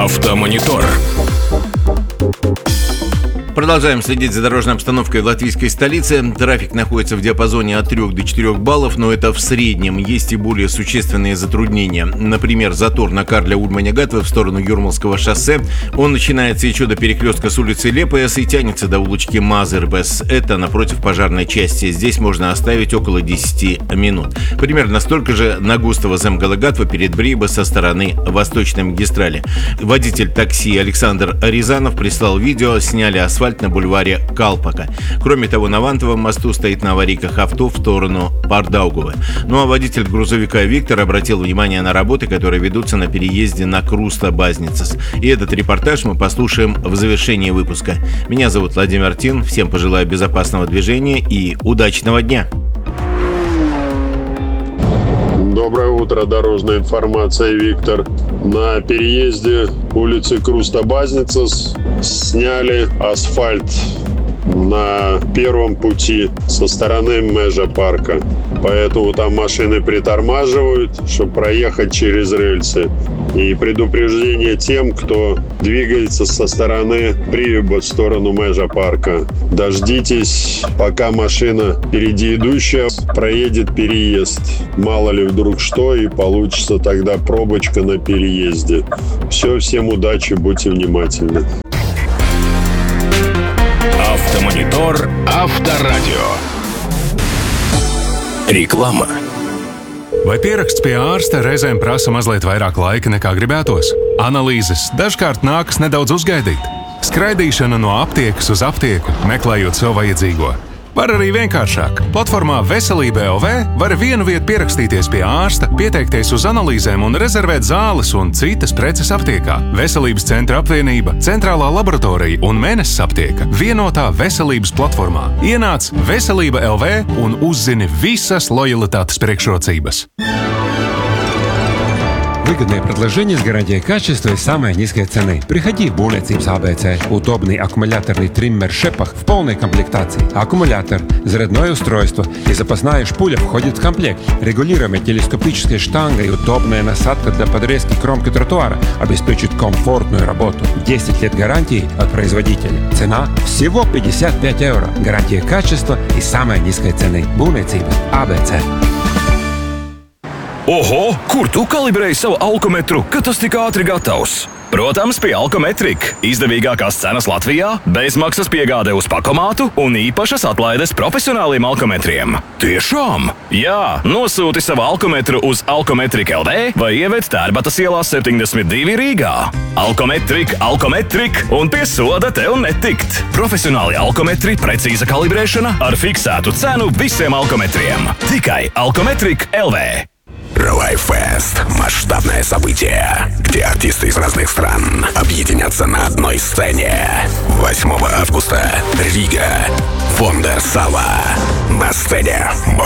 Автомонитор. Продолжаем следить за дорожной обстановкой в латвийской столице. Трафик находится в диапазоне от 3 до 4 баллов, но это в среднем. Есть и более существенные затруднения. Например, затор на Карля-Урманя-Гатве в сторону Юрмалского шоссе. Он начинается еще до перекрестка с улицы Лепес и тянется до улочки Мазербес. Это напротив пожарной части. Здесь можно оставить около 10 минут. Примерно столько же на Густава Земгала-Гатва перед Брейба со стороны Восточной магистрали. Водитель такси Александр Рязанов прислал видео, сняли асфальт на бульваре Калпака. Кроме того, на Вантовом мосту стоит на аварийках авто в сторону Пардаугавы. Ну а водитель грузовика Виктор обратил внимание на работы, которые ведутся на переезде на Круста-Базницас. И этот репортаж мы послушаем в завершении выпуска. Меня зовут Владимир Тин. Всем пожелаю безопасного движения и удачного дня. Доброе утро, дорожная информация, Виктор. На переезде улицы Круста-Базницас сняли асфальт на первом пути со стороны Межа парка. Поэтому там машины притормаживают, чтобы проехать через рельсы. И предупреждение тем, кто двигается со стороны Приюба в сторону Межа парка. Дождитесь, пока машина впереди идущая проедет переезд. Мало ли вдруг что, и получится тогда пробочка на переезде. Все, всем удачи, будьте внимательны. Автомонитор Авторадио. Реклама. Vai pieraksts pie ārsta reizēm prasa mazliet vairāk laika nekā gribētos? Analīzes dažkārt nākas nedaudz uzgaidīt. Skraidīšana no aptiekas uz aptieku, meklējot sev vajadzīgo. Var arī vienkāršāk. Platformā Veselība LV var vienu vietu pierakstīties pie ārsta, pieteikties uz analīzēm un rezervēt zāles un citas preces aptiekā. Veselības centra apvienība, centrālā laboratorija un Mēnesis aptieka vienotā veselības platformā. Ienāc Veselība LV un uzzini visas lojalitātes priekšrocības. Выгодное предложение с гарантией качества и самой низкой цены. Приходи в Būvniecības ABC. Удобный аккумуляторный триммер Шепах в полной комплектации. Аккумулятор, зарядное устройство и запасная шпуля входит в комплект. Регулируемая телескопическая штанга и удобная насадка для подрезки кромки тротуара обеспечат комфортную работу. 10 лет гарантии от производителя. Цена всего 55 евро. Гарантия качества и самой низкой цены. Būvniecības ABC. Oho, kur tu kalibrēji savu alkometru, kad tas tik ātri gatavs? Protams, pie Alkometrika. Izdevīgākās cenas Latvijā, bezmaksas piegāde uz pakomātu un īpašas atlaides profesionāliem alkometriem. Tiešām? Jā, nosūti savu alkometru uz Alkometrika LV vai ieved Tērbatas ielā 72 Rīgā. Alkometrik un pie soda tev netikt. Profesionāli alkometri, precīza kalibrēšana ar fiksētu cenu visiem alkometriem. Tikai Alkometrik LV. Релайфест – масштабное событие, где артисты из разных стран объединятся на одной сцене. 8 августа. Рига. Вондерсала. На сцене